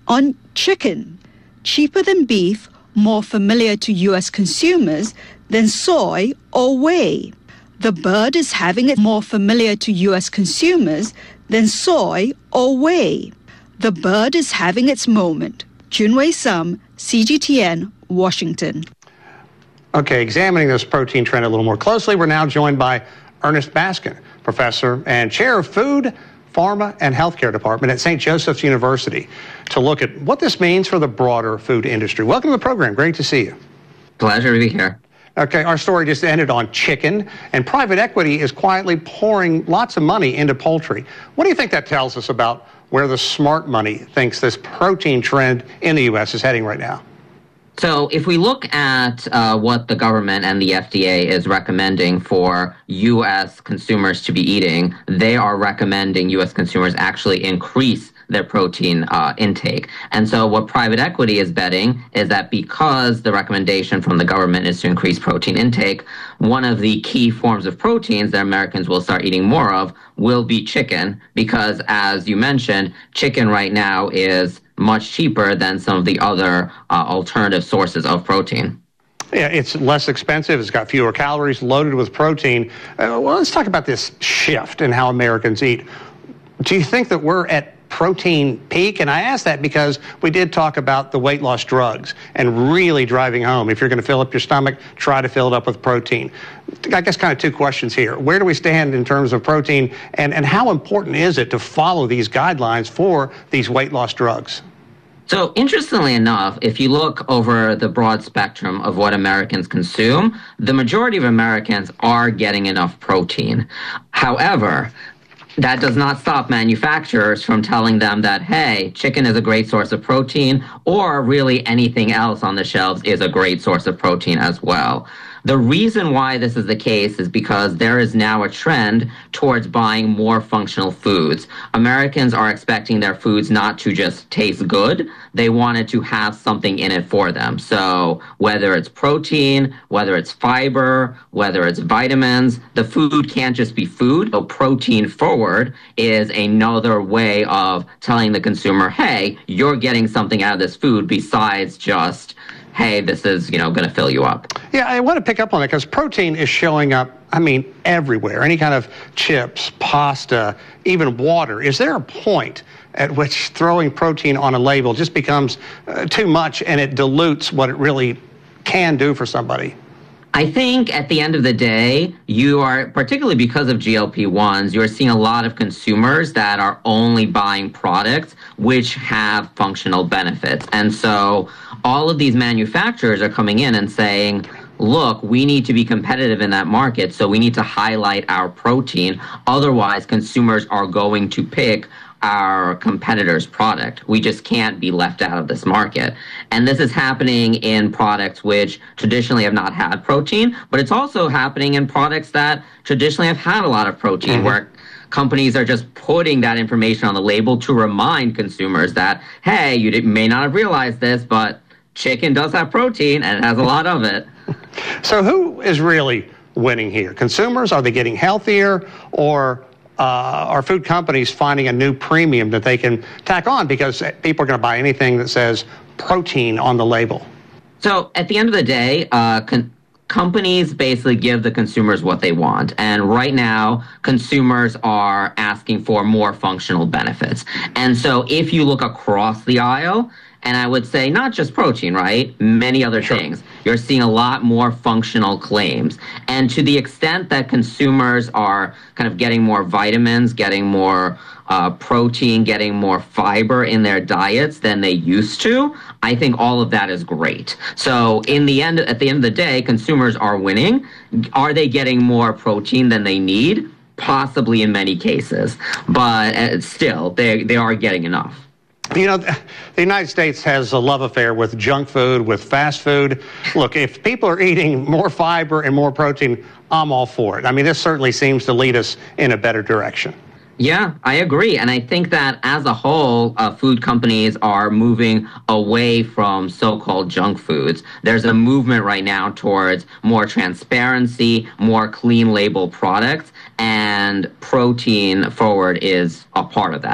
On chicken, cheaper than beef, more familiar to U.S. consumers than soy or whey. The bird is having it more familiar to U.S. consumers than soy or whey. The bird is having its moment. Junwei Sum, CGTN, Washington. Okay, examining this protein trend a little more closely, we're now joined by Ernest Baskin, professor and chair of Food, Pharma, and Healthcare Department at St. Joseph's University, to look at what this means for the broader food industry. Welcome to the program. Great to see you. Pleasure to be here. Okay, our story just ended on chicken, and private equity is quietly pouring lots of money into poultry. What do you think that tells us about where the smart money thinks this protein trend in the U.S. is heading right now? So if we look at what the government and the FDA is recommending for U.S. consumers to be eating, they are recommending U.S. consumers actually increase their protein intake. And so what private equity is betting is that because the recommendation from the government is to increase protein intake, one of the key forms of proteins that Americans will start eating more of will be chicken, because as you mentioned, chicken right now is much cheaper than some of the other alternative sources of protein. Yeah, it's less expensive. It's got fewer calories, loaded with protein. Well, let's talk about this shift in how Americans eat. Do you think that we're at protein peak? And I ask that because we did talk about the weight loss drugs and really driving home, if you're going to fill up your stomach, try to fill it up with protein. I guess kind of two questions here. Where do we stand in terms of protein, and how important is it to follow these guidelines for these weight loss drugs? So interestingly enough, if you look over the broad spectrum of what Americans consume, the majority of Americans are getting enough protein. However, that does not stop manufacturers from telling them that, hey, chicken is a great source of protein, or really anything else on the shelves is a great source of protein as well. The reason why this is the case is because there is now a trend towards buying more functional foods. Americans are expecting their foods not to just taste good, they want it to have something in it for them. So whether it's protein, whether it's fiber, whether it's vitamins, the food can't just be food. So protein forward is another way of telling the consumer, hey, you're getting something out of this food besides just, hey, this is, going to fill you up. Yeah, I want to pick up on that because protein is showing up, everywhere. Any kind of chips, pasta, even water. Is there a point at which throwing protein on a label just becomes too much and it dilutes what it really can do for somebody? I think at the end of the day, you are, particularly because of GLP-1s, you're seeing a lot of consumers that are only buying products which have functional benefits. And so all of these manufacturers are coming in and saying, look, we need to be competitive in that market, so we need to highlight our protein. Otherwise, consumers are going to pick our competitor's product. We just can't be left out of this market. And this is happening in products which traditionally have not had protein, but it's also happening in products that traditionally have had a lot of protein, where companies are just putting that information on the label to remind consumers that, hey, you may not have realized this, but chicken does have protein and it has a lot of it. So who is really winning here? Consumers? Are they getting healthier? Or are food companies finding a new premium that they can tack on because people are going to buy anything that says protein on the label? So at the end of the day, companies basically give the consumers what they want. And right now, consumers are asking for more functional benefits. And so if you look across the aisle, and I would say not just protein, right? Many other things. You're seeing a lot more functional claims. And to the extent that consumers are kind of getting more vitamins, getting more protein, getting more fiber in their diets than they used to, I think all of that is great. So at the end of the day, consumers are winning. Are they getting more protein than they need? Possibly in many cases. But still, they are getting enough. The United States has a love affair with junk food, with fast food. Look, if people are eating more fiber and more protein, I'm all for it. This certainly seems to lead us in a better direction. Yeah, I agree. And I think that as a whole, food companies are moving away from so-called junk foods. There's a movement right now towards more transparency, more clean label products, and protein forward is a part of that.